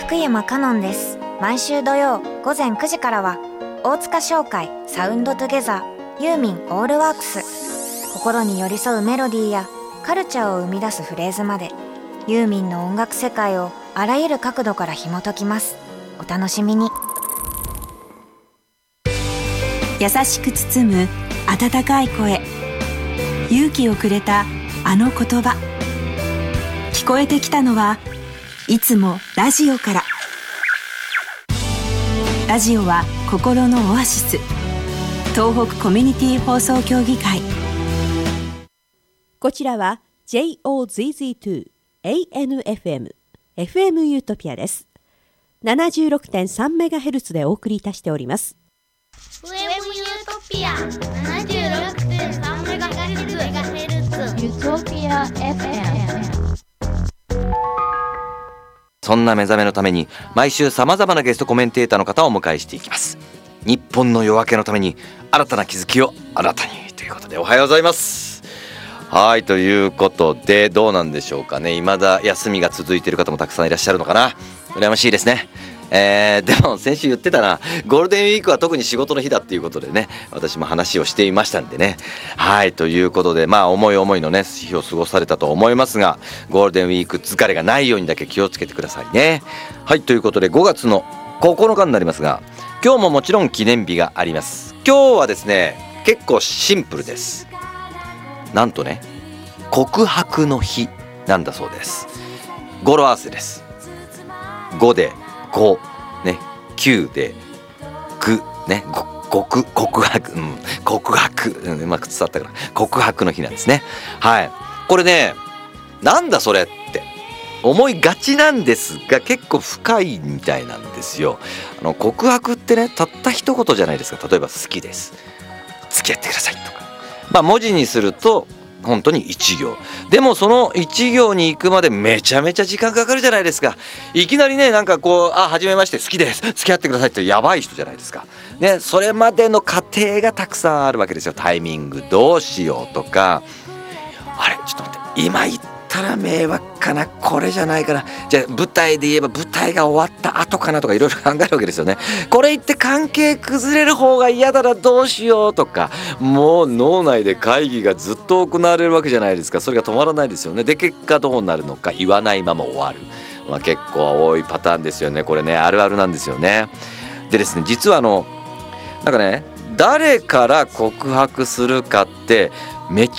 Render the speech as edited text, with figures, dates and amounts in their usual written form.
福山カノンです。毎週土曜午前9時からは大塚商会サウンドトゥゲザーユーミンオールワークス。心に寄り添うメロディーやカルチャーを生み出すフレーズまで、ユーミンの音楽世界をあらゆる角度から紐解きます。お楽しみに。 優しく包む温かい声、勇気をくれたあの言葉。聞こえてきたのはいつもラジオから。ラジオは心のオアシス。東北コミュニティ放送協議会。 こちらは JOZZ2 ANFM FM ユートピアです。 76.3MHz でお送りいたしております。 FM ユートピア 76.3MHz ユートピア FM。 そんな目覚めのために毎週さまざまなゲストコメンテーターの方をお迎えしていきます。日本の夜明けのために新たな気づきを新たにということで、おはようございます。はい、ということでどうなんでしょうかね。未だ休みが続いている方もたくさんいらっしゃるのかな。羨ましいですね。でも先週言ってたな、ゴールデンウィークは特に仕事の日だっていうことでね、私も話をしていましたんでね。はい、ということで思い思いのね日を過ごされたと思いますが、ゴールデンウィーク疲れがないようにだけ気をつけてくださいね。はい、ということで5月の9日になりますが、今日ももちろん記念日があります。今日はですね結構シンプルです。なんとね告白の日なんだそうです。語呂合わせです。5で5ね、9で9ね、告白、告白、うまく伝わったから告白の日なんですね。はい、これねなんだそれって思いがちなんですが、結構深いみたいなんですよ。告白ってねたった一言じゃないですか。例えば好きです、付き合ってくださいとか、文字にすると本当に1行でも、その1行に行くまでめちゃめちゃ時間かかるじゃないですか。いきなりね初めまして好きです付き合ってくださいってやばい人じゃないですかね。それまでの過程がたくさんあるわけですよ。タイミングどうしようとか、あれちょっと待って今言ったら迷惑かな、これじゃないかな、じゃあ舞台で言えば舞台が終わった後かなとかいろいろ考えるわけですよね。これ言って関係崩れる方が嫌だな、どうしようとか、もう脳内で会議がずっと行われるわけじゃないですか。それが止まらないですよね。で結果どうなるのか、言わないまま終わる、結構多いパターンですよね。これねあるあるなんですよね。でですね、実は誰から告白するかってめち